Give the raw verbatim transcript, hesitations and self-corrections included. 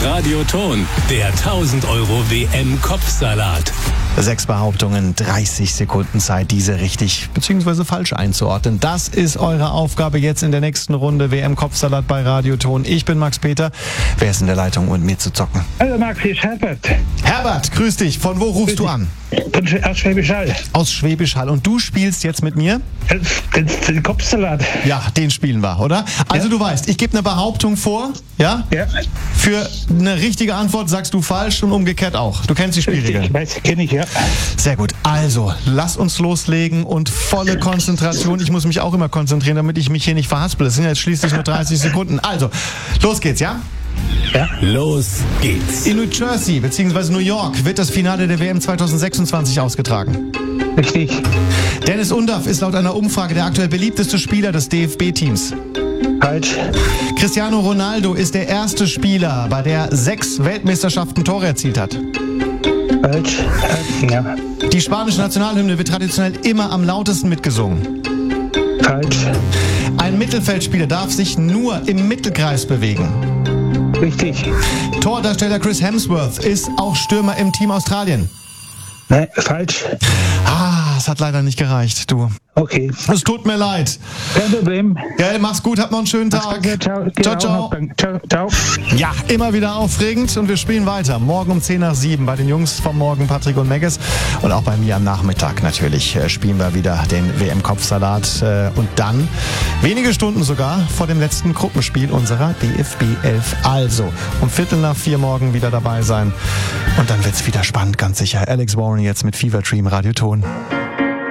Radioton, der tausend Euro W M-Kopfsalat. Sechs Behauptungen, dreißig Sekunden Zeit, diese richtig bzw. falsch einzuordnen. Das ist eure Aufgabe jetzt in der nächsten Runde W M-Kopfsalat bei Radioton. Ich bin Max Peter. Wer ist in der Leitung, um mitzuzocken? Hallo Max, hier ist Herbert. Herbert, grüß dich. Von wo rufst du an? Von Sch- aus Schwäbisch Hall. Aus Schwäbisch Hall. Und du spielst jetzt mit mir? Den, den, den Kopfsalat. Ja, den spielen wir, oder? Also Ja. du weißt, ich gebe eine Behauptung vor, ja? Ja, Für eine richtige Antwort sagst du falsch und umgekehrt auch. Du kennst die Spielregeln. ich weiß, kenne ich, ja. Sehr gut. Also, lass uns loslegen und volle Konzentration. Ich muss mich auch immer konzentrieren, damit ich mich hier nicht verhaspel. Es sind jetzt schließlich nur dreißig Sekunden. Also, los geht's, ja? Ja, Los geht's. In New Jersey bzw. New York wird das Finale der W M zwanzig sechsundzwanzig ausgetragen. richtig. Dennis Undaff ist laut einer Umfrage der aktuell beliebteste Spieler des D F B-Teams. Falsch. Cristiano Ronaldo ist der erste Spieler, bei der sechs Weltmeisterschaften Tore erzielt hat. Falsch. Äh, ja. Die spanische Nationalhymne wird traditionell immer am lautesten mitgesungen. Falsch. Ein Mittelfeldspieler darf sich nur im Mittelkreis bewegen. Richtig. Tordarsteller Chris Hemsworth ist auch Stürmer im Team Australien. Nein, falsch. Ah, es hat leider nicht gereicht, du. Okay. Es tut mir leid. Kein Problem. Gell, mach's gut, habt noch einen schönen Tag. Danke, ciao. Ciao, ciao. Ciao, ciao. Ja, immer wieder aufregend und wir spielen weiter. Morgen um zehn nach sieben bei den Jungs vom Morgen, Patrick und Megges. Und auch bei mir am Nachmittag natürlich äh, spielen wir wieder den W M-Kopfsalat. Äh, und dann, wenige Stunden sogar, vor dem letzten Gruppenspiel unserer D F B elf. Also, um Viertel nach vier morgen wieder dabei sein. Und dann wird's wieder spannend, ganz sicher. Alex Warren jetzt mit Fever Dream Radioton.